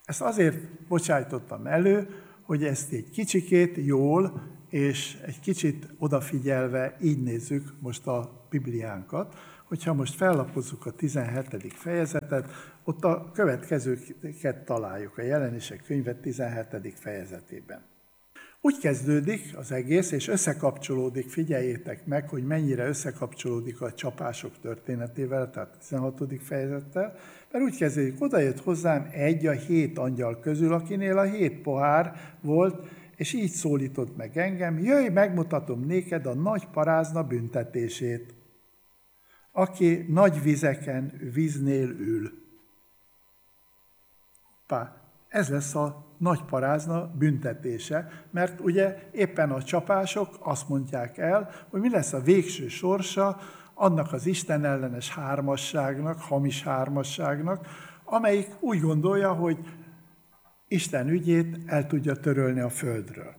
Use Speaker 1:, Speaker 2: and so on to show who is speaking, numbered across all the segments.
Speaker 1: Ezt azért bocsájtottam elő, hogy ezt egy kicsikét jól és egy kicsit odafigyelve így nézzük most a Bibliánkat, hogyha most fellapozzuk a 17. fejezetet, ott a következőket találjuk a Jelenések könyve 17. fejezetében. Úgy kezdődik az egész, és összekapcsolódik, figyeljétek meg, hogy mennyire összekapcsolódik a csapások történetével, tehát a 16. fejezettel, mert úgy kezdődik, odajött hozzám egy a 7 angyal közül, akinél a 7 pohár volt, és így szólított meg engem, jöjj, megmutatom néked a nagy parázna büntetését, aki nagy vizeken, víznél ül. Ez lesz a nagy parázna büntetése, mert ugye éppen a csapások azt mondják el, hogy mi lesz a végső sorsa annak az Isten ellenes hármasságnak, hamis hármasságnak, amelyik úgy gondolja, hogy Isten ügyét el tudja törölni a földről.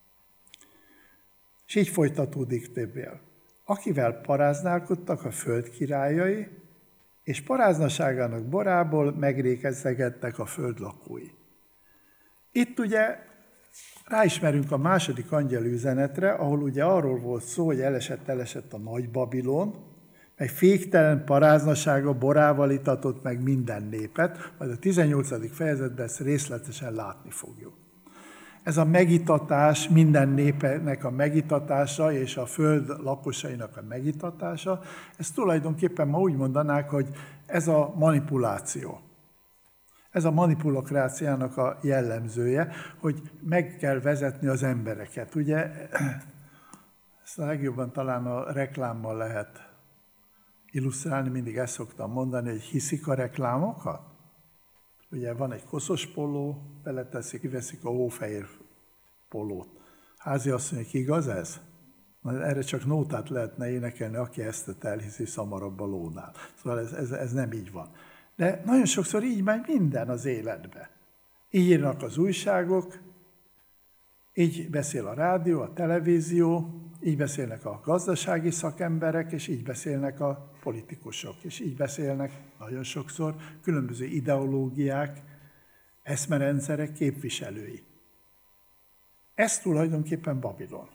Speaker 1: És így folytatódik többél. Akivel paráználkodtak a föld királyai, és paráznaságának borából megrékezzegettek a föld lakói. Itt ugye ráismerünk a második angyal üzenetre, ahol ugye arról volt szó, hogy elesett a nagy Babilon, meg féktelen paráznasága borával itatott meg minden népet, majd a 18. fejezetben ezt részletesen látni fogjuk. Ez a megitatás, minden népnek a megitatása és a föld lakosainak a megitatása, ez tulajdonképpen ma úgy mondanák, hogy ez a manipuláció. Ez a manipulokráciának a jellemzője, hogy meg kell vezetni az embereket. Ugye ezt a legjobban talán a reklámmal lehet illusztrálni, mindig ezt szoktam mondani, hogy hiszik a reklámokat. Ugye van egy koszos póló, beleteszik, kiveszik a hófehér pólót. Háziasszonyok, igaz ez? Erre csak nótát lehetne énekelni, aki ezt elhiszi, szamarabb a lónál. Szóval ez nem így van. De nagyon sokszor így megy minden az életbe. Így írnak az újságok, így beszél a rádió, a televízió, így beszélnek a gazdasági szakemberek, és így beszélnek a politikusok, és így beszélnek nagyon sokszor különböző ideológiák, eszmerendszerek képviselői. Ez tulajdonképpen Babilon.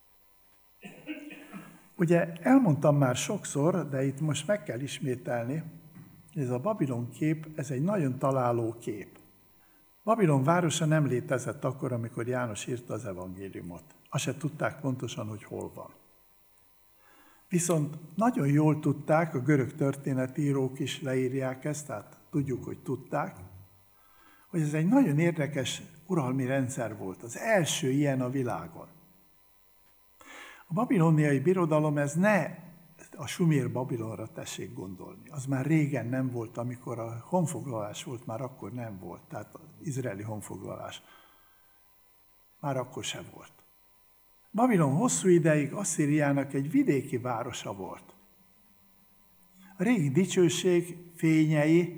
Speaker 1: Ugye elmondtam már sokszor, de itt most meg kell ismételni, ez a Babilon kép, ez egy nagyon találó kép. Babilon városa nem létezett akkor, amikor János írta az evangéliumot. Azt se tudták pontosan, hogy hol van. Viszont nagyon jól tudták, a görög történetírók is leírják ezt, tehát tudjuk, hogy tudták, hogy ez egy nagyon érdekes uralmi rendszer volt, az első ilyen a világon. A babiloniai birodalom, ez ne a sumér Babilonra tessék gondolni. Az már régen nem volt, amikor a honfoglalás volt, már akkor nem volt. Tehát az izraeli honfoglalás már akkor sem volt. Babilon hosszú ideig Asszíriának egy vidéki városa volt. A régi dicsőség fényei,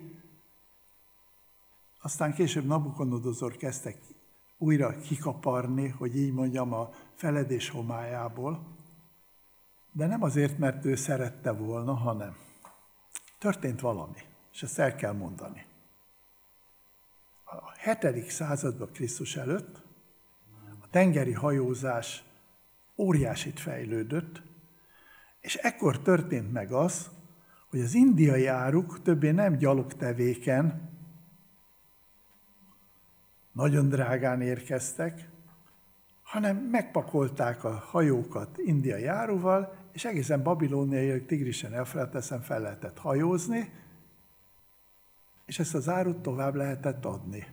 Speaker 1: aztán később Nabukodonozor kezdtek újra kikaparni, hogy így mondjam, a feledés homályából, de nem azért, mert ő szerette volna, hanem történt valami, és ezt el kell mondani. A 7. században Krisztus előtt a tengeri hajózás óriásit fejlődött, és ekkor történt meg az, hogy az indiai áruk többé nem gyalogtevéken, nagyon drágán érkeztek, hanem megpakolták a hajókat indiai áruval, és egészen Babilóniai Tigrisen, Eufrateszen fel lehetett hajózni, és ezt az árut tovább lehetett adni.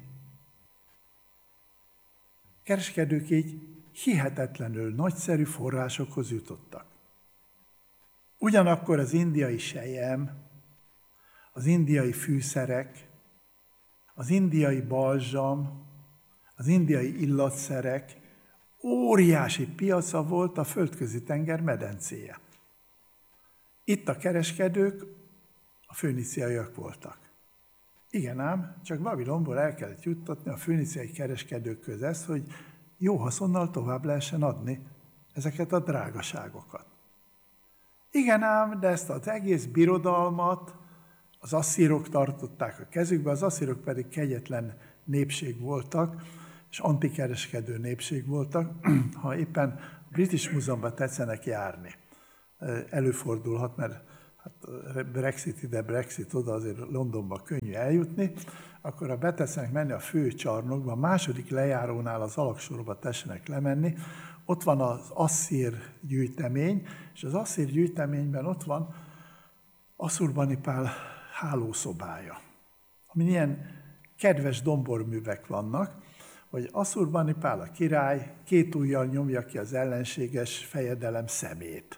Speaker 1: Kereskedők így hihetetlenül nagyszerű forrásokhoz jutottak. Ugyanakkor az indiai selyem, az indiai fűszerek, az indiai balzsam, az indiai illatszerek óriási piaca volt a Földközi-tenger medencéje. Itt a kereskedők a föníciaiak voltak. Igen ám, csak Babilonból el kellett juttatni a föníciai kereskedők közt, hogy jó haszonnal tovább lehessen adni ezeket a drágaságokat. Igen ám, de ezt az egész birodalmat az asszírok tartották a kezükbe, az asszírok pedig kegyetlen népség voltak, és antikereskedő népség voltak. Ha éppen a British Múzeumban tetszenek járni, előfordulhat, mert hát Brexit ide, Brexit oda, azért Londonba könnyű eljutni, akkor ha beteszenek menni a fő csarnokba, a második lejárónál az alagsorba tessenek lemenni, ott van az asszír gyűjtemény, és az asszír gyűjteményben ott van Asszurbanipál hálószobája, amin ilyen kedves domborművek vannak, hogy Asszurbanipál a király 2 ujjal nyomja ki az ellenséges fejedelem szemét.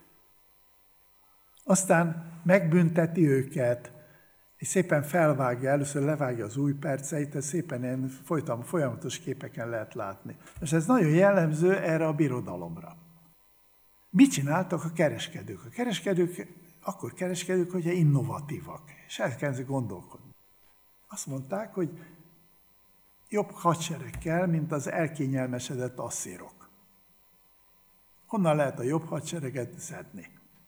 Speaker 1: Aztán megbünteti őket, és szépen felvágja, először levágja az ujjperceit, ez szépen ilyen folyamatos képeken lehet látni. És ez nagyon jellemző erre a birodalomra. Mit csináltak a kereskedők? A kereskedők akkor kereskedők, hogyha innovatívak, és elkezdik gondolkodni. Azt mondták, hogy jobb hadsereg kell, mint az elkényelmesedett asszírok. Honnan lehet a jobb hadsereget szedni?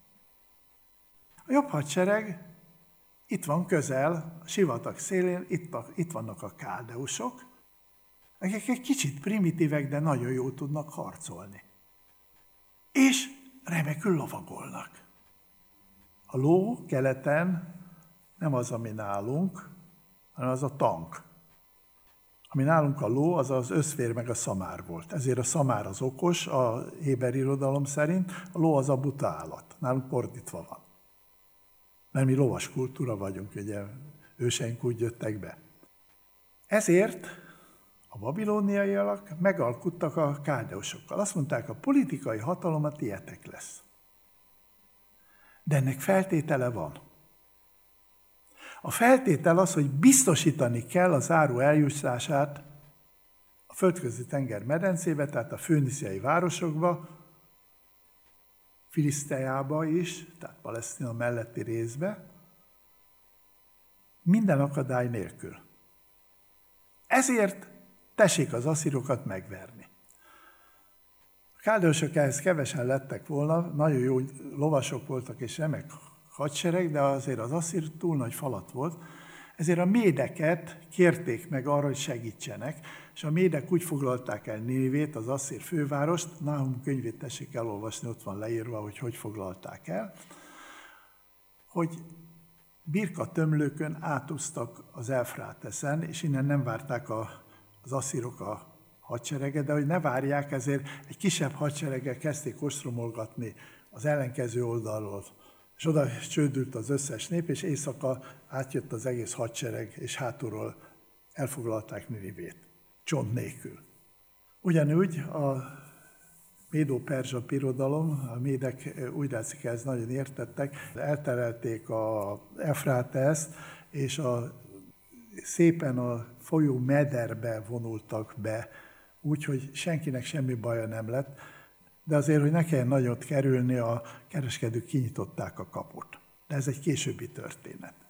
Speaker 1: A jobb hadsereg itt van közel, a sivatag szélén, itt vannak a káldeusok, akik egy kicsit primitívek, de nagyon jól tudnak harcolni. És remekül lovagolnak. A ló keleten nem az, ami nálunk, hanem az a tank. Ami nálunk a ló, az az összvér meg a szamár volt. Ezért a szamár az okos, a héber irodalom szerint, a ló az a buta állat. Nálunk fordítva van. Mert mi lovas kultúra vagyunk, ugye őseink úgy jöttek be. Ezért a babilóniaiak megalkuttak a káldeusokkal. Azt mondták, a politikai hatalom a tietek lesz. De ennek feltétele van. A feltétel az, hogy biztosítani kell az áru eljutását a Földközi-tenger medencébe, tehát a föníciai városokba, Filiszteába is, tehát Palesztina melletti részbe, minden akadály nélkül. Ezért tessék az asszírokat megverni. A káldeusok ehhez kevesen lettek volna, nagyon jó lovasok voltak és remek hadsereg, de azért az asszír túl nagy falat volt, ezért a médeket kérték meg arra, hogy segítsenek, és a médek úgy foglalták el Ninivét, az asszír fővárost, Náhum könyvét tessék elolvasni, ott van leírva, hogy foglalták el, hogy birkatömlőkön átúztak az Eufráteszen, és innen nem várták az asszírok a hadsereget, de hogy ne várják, ezért egy kisebb hadsereggel kezdték ostromolgatni az ellenkező oldalról. És oda csődült az összes nép, és éjszaka átjött az egész hadsereg, és hátulról elfoglalták Ninivét, csont nélkül. Ugyanúgy a Médó-perzsa birodalom, a médek úgy látszik, ez nagyon értettek, elterelték az Eufráteszt, és szépen a folyó mederbe vonultak be, úgyhogy senkinek semmi baja nem lett, de azért, hogy ne kelljen nagyot kerülni, a kereskedők kinyitották a kaput. De ez egy későbbi történet.